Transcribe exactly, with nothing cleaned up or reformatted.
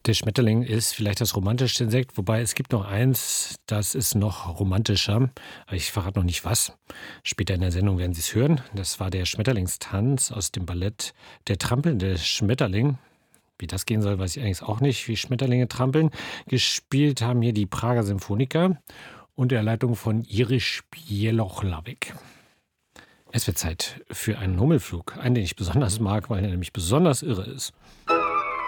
Der Schmetterling ist vielleicht das romantischste Insekt, wobei es gibt noch eins, das ist noch romantischer. Aber ich verrate noch nicht was. Später in der Sendung werden Sie es hören. Das war der Schmetterlingstanz aus dem Ballett Der trampelnde Schmetterling. Wie das gehen soll, weiß ich eigentlich auch nicht, wie Schmetterlinge trampeln. Gespielt haben hier die Prager Symphoniker unter der Leitung von Irish Bieloch-Lavik. Es wird Zeit für einen Hummelflug. Einen, den ich besonders mag, weil er nämlich besonders irre ist.